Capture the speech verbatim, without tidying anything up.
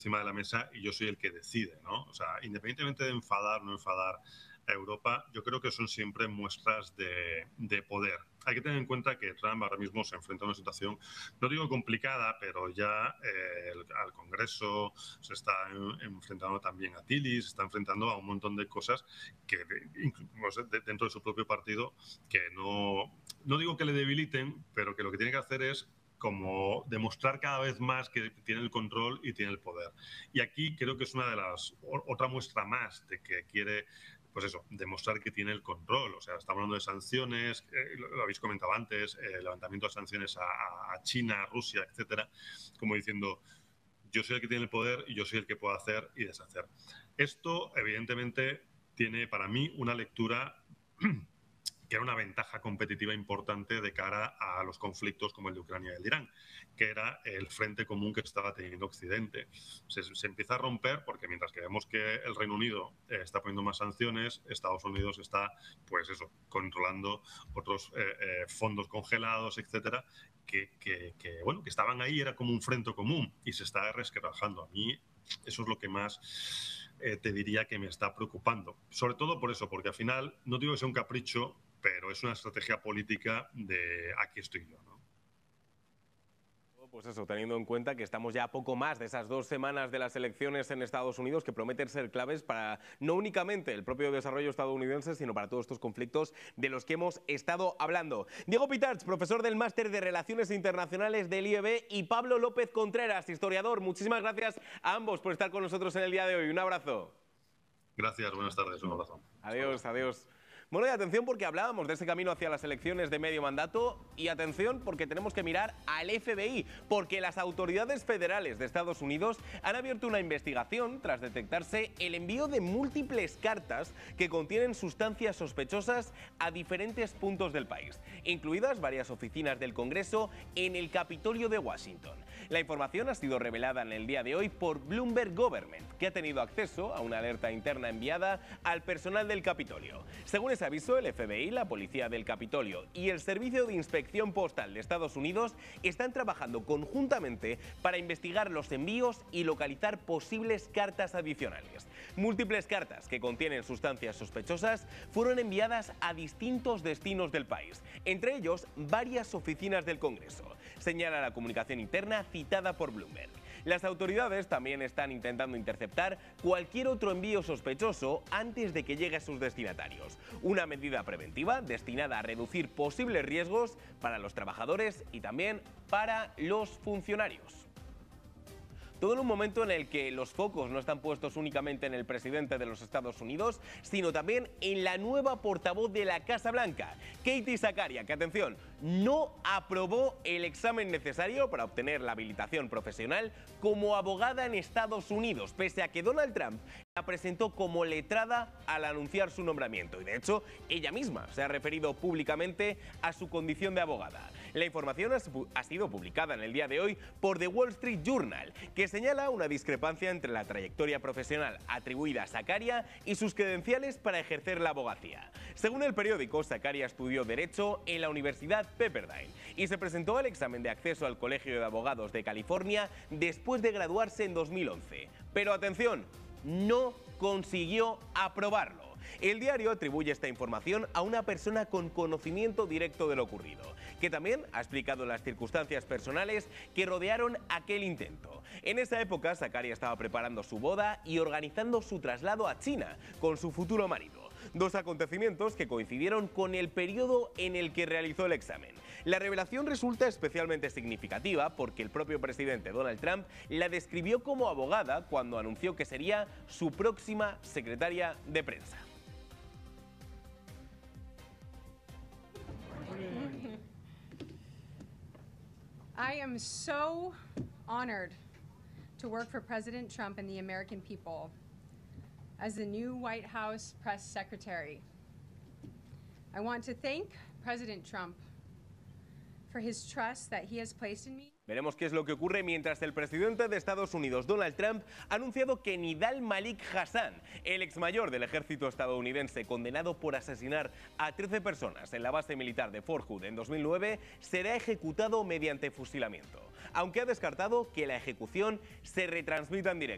encima de la mesa y yo soy el que decide, ¿no? O sea, independientemente de enfadar o no enfadar a Europa, yo creo que son siempre muestras de, de poder. Hay que tener en cuenta que Trump ahora mismo se enfrenta a una situación, no digo complicada, pero ya eh, el, al Congreso se está en, enfrentando también a Tilly, se está enfrentando a un montón de cosas que incluso de, dentro de su propio partido que no, no digo que le debiliten, pero que lo que tiene que hacer es como demostrar cada vez más que tiene el control y tiene el poder. Y aquí creo que es una de las, otra muestra más de que quiere, pues eso, demostrar que tiene el control. O sea, estamos hablando de sanciones, eh, lo, lo habéis comentado antes, eh, levantamiento de sanciones a, a China, a Rusia, etcétera, como diciendo, yo soy el que tiene el poder y yo soy el que puedo hacer y deshacer. Esto, evidentemente, tiene para mí una lectura que era una ventaja competitiva importante de cara a los conflictos como el de Ucrania y el de Irán, que era el frente común que estaba teniendo Occidente. Se, se empieza a romper porque mientras que vemos que el Reino Unido eh, está poniendo más sanciones, Estados Unidos está, pues eso, controlando otros eh, eh, fondos congelados, etcétera, que, que, que, bueno, que estaban ahí, era como un frente común y se está resquebrajando. A mí eso es lo que más eh, te diría que me está preocupando. Sobre todo por eso, porque al final, no digo que sea un capricho, pero es una estrategia política de aquí estoy yo, ¿no? Pues eso, teniendo en cuenta que estamos ya a poco más de esas dos semanas de las elecciones en Estados Unidos que prometen ser claves para no únicamente el propio desarrollo estadounidense, sino para todos estos conflictos de los que hemos estado hablando. Diego Pitarch, profesor del Máster de Relaciones Internacionales del I E B, y Pablo López Contreras, historiador. Muchísimas gracias a ambos por estar con nosotros en el día de hoy. Un abrazo. Gracias, buenas tardes, un abrazo. Adiós, adiós. Bueno, y atención porque hablábamos de ese camino hacia las elecciones de medio mandato, y atención porque tenemos que mirar al F B I, porque las autoridades federales de Estados Unidos han abierto una investigación tras detectarse el envío de múltiples cartas que contienen sustancias sospechosas a diferentes puntos del país, incluidas varias oficinas del Congreso en el Capitolio de Washington. La información ha sido revelada en el día de hoy por Bloomberg Government, que ha tenido acceso a una alerta interna enviada al personal del Capitolio. Según ese aviso, el F B I, la Policía del Capitolio y el Servicio de Inspección Postal de Estados Unidos están trabajando conjuntamente para investigar los envíos y localizar posibles cartas adicionales. Múltiples cartas que contienen sustancias sospechosas fueron enviadas a distintos destinos del país, entre ellos varias oficinas del Congreso, señala la comunicación interna citada por Bloomberg. Las autoridades también están intentando interceptar cualquier otro envío sospechoso antes de que llegue a sus destinatarios. Una medida preventiva destinada a reducir posibles riesgos para los trabajadores y también para los funcionarios. Todo en un momento en el que los focos no están puestos únicamente en el presidente de los Estados Unidos, sino también en la nueva portavoz de la Casa Blanca, Katie Zakaria, que, atención, no aprobó el examen necesario para obtener la habilitación profesional como abogada en Estados Unidos, pese a que Donald Trump la presentó como letrada al anunciar su nombramiento. Y de hecho, ella misma se ha referido públicamente a su condición de abogada. La información ha sido publicada en el día de hoy por The Wall Street Journal, que señala una discrepancia entre la trayectoria profesional atribuida a Zakaria y sus credenciales para ejercer la abogacía. Según el periódico, Zakaria estudió Derecho en la Universidad Pepperdine y se presentó al examen de acceso al Colegio de Abogados de California después de graduarse en dos mil once. Pero atención, no consiguió aprobarlo. El diario atribuye esta información a una persona con conocimiento directo de lo ocurrido, que también ha explicado las circunstancias personales que rodearon aquel intento. En esa época, Zakaria estaba preparando su boda y organizando su traslado a China con su futuro marido. Dos acontecimientos que coincidieron con el periodo en el que realizó el examen. La revelación resulta especialmente significativa porque el propio presidente Donald Trump la describió como abogada cuando anunció que sería su próxima secretaria de prensa. I am so honored to work for President Trump and the American people as the new White House press secretary. I want to thank President Trump for his trust that he has placed in me. Veremos qué es lo que ocurre mientras el presidente de Estados Unidos, Donald Trump, ha anunciado que Nidal Malik Hasan, el ex mayor del ejército estadounidense condenado por asesinar a trece personas en la base militar de Fort Hood en dos mil nueve, será ejecutado mediante fusilamiento, aunque ha descartado que la ejecución se retransmita en directo.